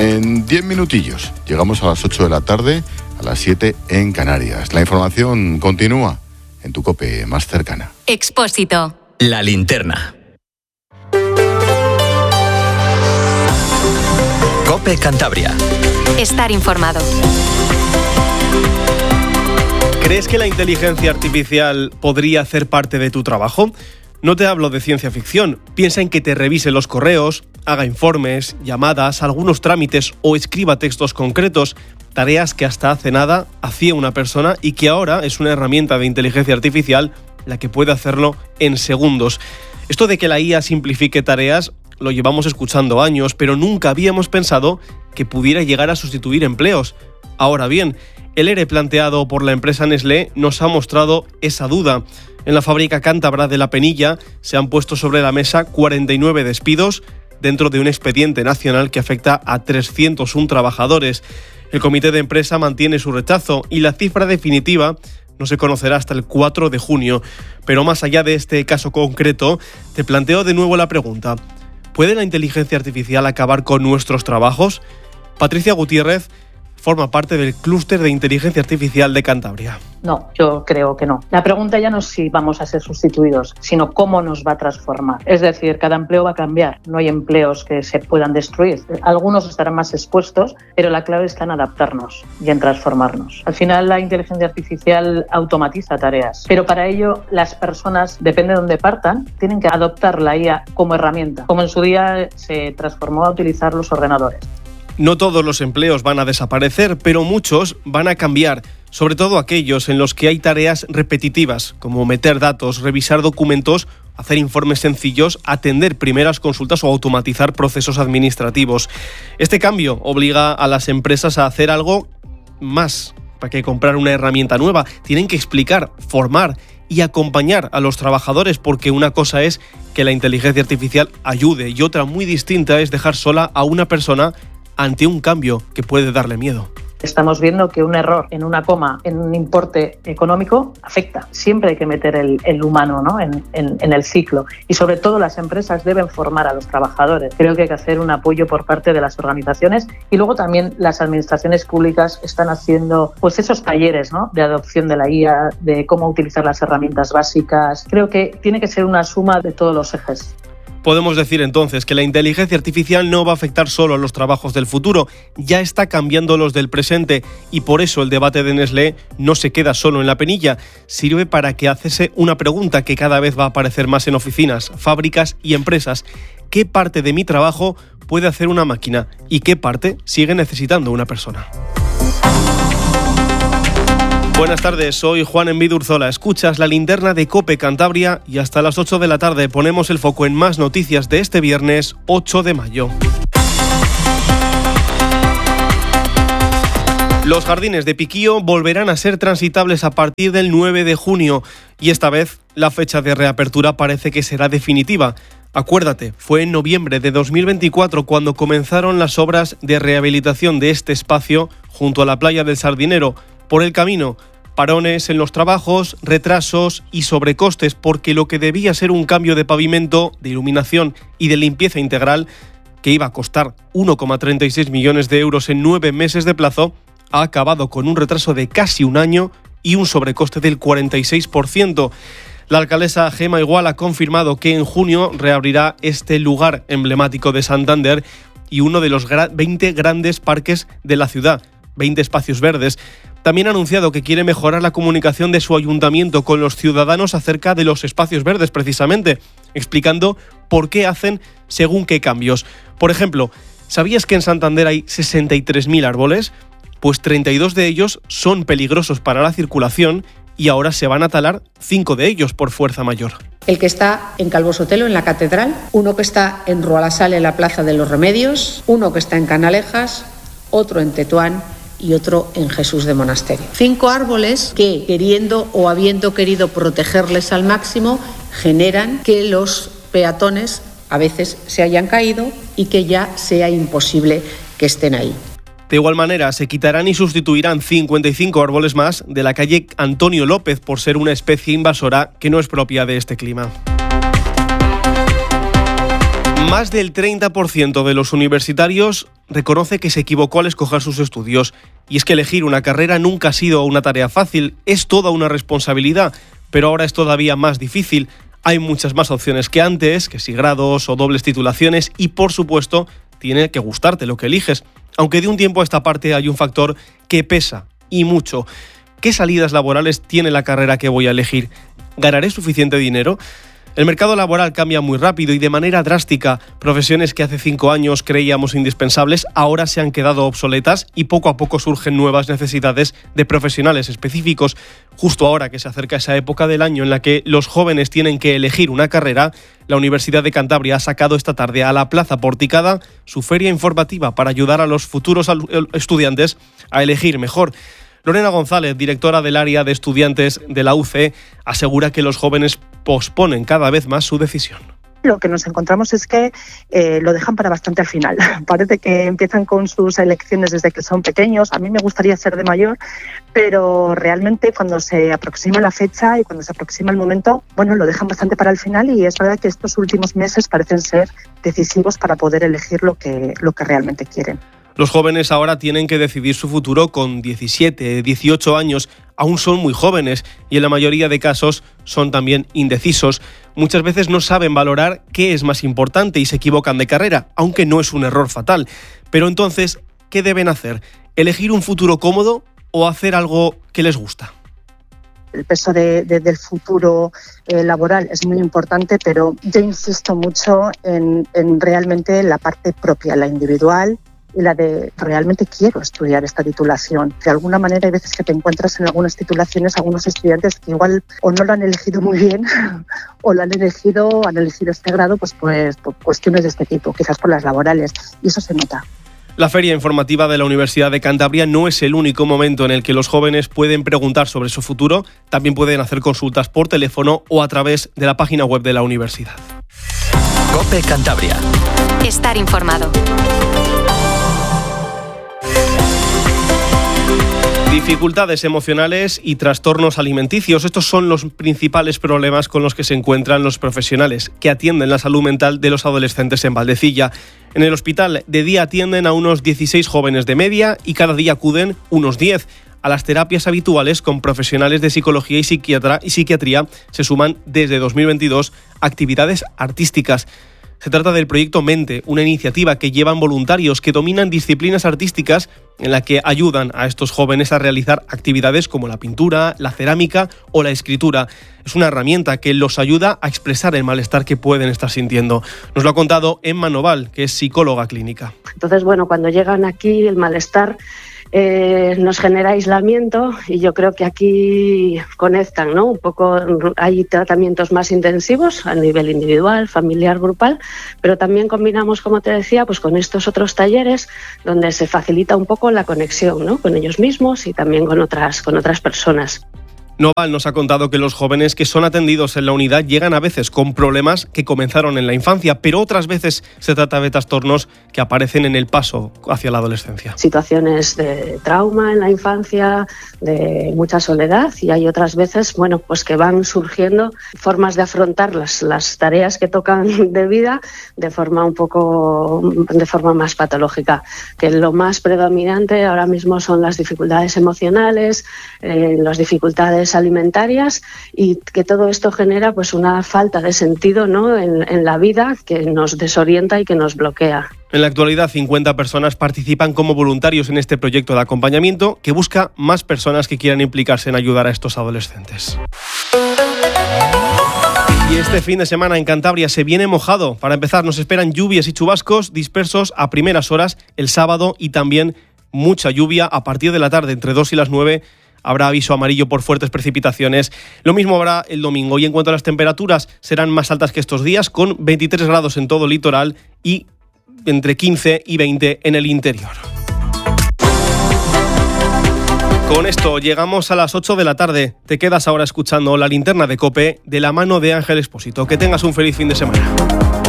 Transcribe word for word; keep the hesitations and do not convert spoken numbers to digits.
En diez minutillos llegamos a las ocho de la tarde, a las siete en Canarias. La información continúa en tu COPE más cercana. Expósito. La linterna. COPE Cantabria. Estar informado. ¿Crees que la inteligencia artificial podría hacer parte de tu trabajo? No te hablo de ciencia ficción. Piensa en que te revise los correos, haga informes, llamadas, algunos trámites o escriba textos concretos, tareas que hasta hace nada hacía una persona y que ahora es una herramienta de inteligencia artificial la que puede hacerlo en segundos. Esto de que la I A simplifique tareas lo llevamos escuchando años, pero nunca habíamos pensado que pudiera llegar a sustituir empleos. Ahora bien, el ERE planteado por la empresa Nestlé nos ha mostrado esa duda. En la fábrica cántabra de La Penilla se han puesto sobre la mesa cuarenta y nueve despidos dentro de un expediente nacional que afecta a trescientos uno trabajadores. El comité de empresa mantiene su rechazo y la cifra definitiva no se conocerá hasta el cuatro de junio. Pero más allá de este caso concreto, te planteo de nuevo la pregunta: ¿puede la inteligencia artificial acabar con nuestros trabajos? Patricia Gutiérrez forma parte del clúster de inteligencia artificial de Cantabria. No, yo creo que no. La pregunta ya no es si vamos a ser sustituidos, sino cómo nos va a transformar. Es decir, cada empleo va a cambiar. No hay empleos que se puedan destruir. Algunos estarán más expuestos, pero la clave está en adaptarnos y en transformarnos. Al final, la inteligencia artificial automatiza tareas, pero para ello las personas, depende de dónde partan, tienen que adoptar la I A como herramienta, como en su día se transformó a utilizar los ordenadores. No todos los empleos van a desaparecer, pero muchos van a cambiar, sobre todo aquellos en los que hay tareas repetitivas, como meter datos, revisar documentos, hacer informes sencillos, atender primeras consultas o automatizar procesos administrativos. Este cambio obliga a las empresas a hacer algo más para que comprar una herramienta nueva. Tienen que explicar, formar y acompañar a los trabajadores, porque una cosa es que la inteligencia artificial ayude y otra muy distinta es dejar sola a una persona ante un cambio que puede darle miedo. Estamos viendo que un error en una coma, en un importe económico, afecta. Siempre hay que meter el, el humano, ¿no? en, en, en el ciclo. Y sobre todo las empresas deben formar a los trabajadores. Creo que hay que hacer un apoyo por parte de las organizaciones y luego también las administraciones públicas están haciendo pues esos talleres, ¿no? de adopción de la I A, de cómo utilizar las herramientas básicas. Creo que tiene que ser una suma de todos los ejes. Podemos decir entonces que la inteligencia artificial no va a afectar solo a los trabajos del futuro, ya está cambiando los del presente y por eso el debate de Nestlé no se queda solo en La Penilla, sirve para que hacese una pregunta que cada vez va a aparecer más en oficinas, fábricas y empresas. ¿Qué parte de mi trabajo puede hacer una máquina y qué parte sigue necesitando una persona? Buenas tardes, soy Juan Envido Urzola. Escuchas la linterna de COPE Cantabria y hasta las ocho de la tarde ponemos el foco en más noticias de este viernes ocho de mayo. Los jardines de Piquío volverán a ser transitables a partir del nueve de junio y esta vez la fecha de reapertura parece que será definitiva. Acuérdate, fue en noviembre de dos mil veinticuatro cuando comenzaron las obras de rehabilitación de este espacio junto a la playa del Sardinero. Por el camino, parones en los trabajos, retrasos y sobrecostes porque lo que debía ser un cambio de pavimento, de iluminación y de limpieza integral, que iba a costar uno coma treinta y seis millones de euros en nueve meses de plazo, ha acabado con un retraso de casi un año y un sobrecoste del cuarenta y seis por ciento. La alcaldesa Gema Igual ha confirmado que en junio reabrirá este lugar emblemático de Santander y uno de los veinte grandes parques de la ciudad, veinte espacios verdes. También ha anunciado que quiere mejorar la comunicación de su ayuntamiento con los ciudadanos acerca de los espacios verdes, precisamente, explicando por qué hacen según qué cambios. Por ejemplo, ¿sabías que en Santander hay sesenta y tres mil árboles? Pues treinta y dos de ellos son peligrosos para la circulación y ahora se van a talar cinco de ellos por fuerza mayor. El que está en Calvo Sotelo, en la Catedral, uno que está en Rualasal, en la Plaza de los Remedios, uno que está en Canalejas, otro en Tetuán y otro en Jesús de Monasterio. Cinco árboles que, queriendo o habiendo querido protegerles al máximo, generan que los peatones a veces se hayan caído y que ya sea imposible que estén ahí. De igual manera, se quitarán y sustituirán cincuenta y cinco árboles más de la calle Antonio López por ser una especie invasora que no es propia de este clima. Más del treinta por ciento de los universitarios reconoce que se equivocó al escoger sus estudios. Y es que elegir una carrera nunca ha sido una tarea fácil, es toda una responsabilidad, pero ahora es todavía más difícil. Hay muchas más opciones que antes, que si grados o dobles titulaciones, y por supuesto tiene que gustarte lo que eliges. Aunque de un tiempo a esta parte hay un factor que pesa, y mucho. ¿Qué salidas laborales tiene la carrera que voy a elegir? ¿Ganaré suficiente dinero? El mercado laboral cambia muy rápido y de manera drástica. Profesiones que hace cinco años creíamos indispensables ahora se han quedado obsoletas y poco a poco surgen nuevas necesidades de profesionales específicos. Justo ahora que se acerca esa época del año en la que los jóvenes tienen que elegir una carrera, la Universidad de Cantabria ha sacado esta tarde a la Plaza Porticada su feria informativa para ayudar a los futuros estudiantes a elegir mejor. Lorena González, directora del área de estudiantes de la U C E, asegura que los jóvenes posponen cada vez más su decisión. Lo que nos encontramos es que eh, lo dejan para bastante al final. Parece que empiezan con sus elecciones desde que son pequeños. A mí me gustaría ser de mayor, pero realmente cuando se aproxima la fecha y cuando se aproxima el momento, bueno, lo dejan bastante para el final y es verdad que estos últimos meses parecen ser decisivos para poder elegir lo que, lo que realmente quieren. Los jóvenes ahora tienen que decidir su futuro con diecisiete, dieciocho años. Aún son muy jóvenes y en la mayoría de casos son también indecisos. Muchas veces no saben valorar qué es más importante y se equivocan de carrera, aunque no es un error fatal. Pero entonces, ¿qué deben hacer? ¿Elegir un futuro cómodo o hacer algo que les gusta? El peso de, de, del futuro eh, laboral es muy importante, pero yo insisto mucho en, en realmente la parte propia, la individual, y la de realmente quiero estudiar esta titulación. De alguna manera hay veces que te encuentras en algunas titulaciones algunos estudiantes que igual o no lo han elegido muy bien o lo han elegido, han elegido este grado pues, pues por cuestiones de este tipo, quizás por las laborales, y eso se nota. La feria informativa de la Universidad de Cantabria no es el único momento en el que los jóvenes pueden preguntar sobre su futuro, también pueden hacer consultas por teléfono o a través de la página web de la universidad. COPE Cantabria. Estar informado. Dificultades emocionales y trastornos alimenticios. Estos son los principales problemas con los que se encuentran los profesionales que atienden la salud mental de los adolescentes en Valdecilla. En el hospital de día atienden a unos dieciséis jóvenes de media y cada día acuden unos diez. A las terapias habituales con profesionales de psicología y, psiquiatra, y psiquiatría se suman desde dos mil veintidós actividades artísticas. Se trata del proyecto Mente, una iniciativa que llevan voluntarios que dominan disciplinas artísticas en la que ayudan a estos jóvenes a realizar actividades como la pintura, la cerámica o la escritura. Es una herramienta que los ayuda a expresar el malestar que pueden estar sintiendo. Nos lo ha contado Emma Noval, que es psicóloga clínica. Entonces, bueno, cuando llegan aquí el malestar Eh, nos genera aislamiento y yo creo que aquí conectan, ¿no? Un poco, hay tratamientos más intensivos a nivel individual, familiar, grupal, pero también combinamos, como te decía, pues con estos otros talleres donde se facilita un poco la conexión, ¿no? Con ellos mismos y también con otras, con otras personas. Noval nos ha contado que los jóvenes que son atendidos en la unidad llegan a veces con problemas que comenzaron en la infancia, pero otras veces se trata de trastornos que aparecen en el paso hacia la adolescencia. Situaciones de trauma en la infancia, de mucha soledad, y hay otras veces, bueno, pues que van surgiendo formas de afrontar las, las tareas que tocan de vida de forma un poco, de forma más patológica. Que lo más predominante ahora mismo son las dificultades emocionales, eh, las dificultades alimentarias, y que todo esto genera pues una falta de sentido, ¿no? en, en la vida, que nos desorienta y que nos bloquea. En la actualidad, cincuenta personas participan como voluntarios en este proyecto de acompañamiento que busca más personas que quieran implicarse en ayudar a estos adolescentes. Y este fin de semana en Cantabria se viene mojado. Para empezar, nos esperan lluvias y chubascos dispersos a primeras horas el sábado y también mucha lluvia a partir de la tarde, entre dos y las nueve. Habrá aviso amarillo por fuertes precipitaciones. Lo mismo habrá el domingo. Y en cuanto a las temperaturas, serán más altas que estos días, con veintitrés grados en todo el litoral y entre quince y veinte en el interior. Con esto llegamos a las ocho de la tarde. Te quedas ahora escuchando la linterna de COPE de la mano de Ángel Expósito. Que tengas un feliz fin de semana.